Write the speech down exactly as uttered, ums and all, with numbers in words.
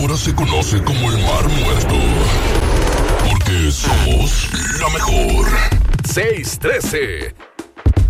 ahora se conoce como el Mar Muerto. Porque somos la mejor. seis trece